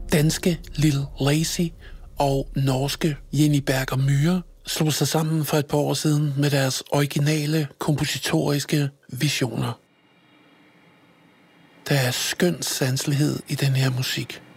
Danske Lil Lazy og norske Jenny Berger Myhre slog sig sammen for et par år siden med deres originale kompositoriske visioner. Der er skøn sanselighed i den her musik.